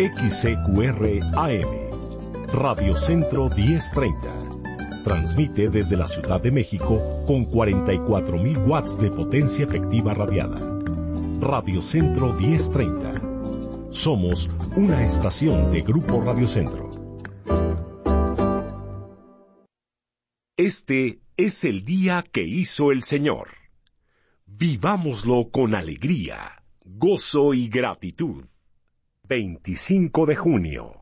XCQR AM, Radio Centro 1030. Transmite desde la Ciudad de México con 44.000 watts de potencia efectiva radiada. Radio Centro 1030. Somos una estación de Grupo Radio Centro. Este es el día que hizo el Señor. Vivámoslo con alegría, gozo y gratitud. 25 de junio.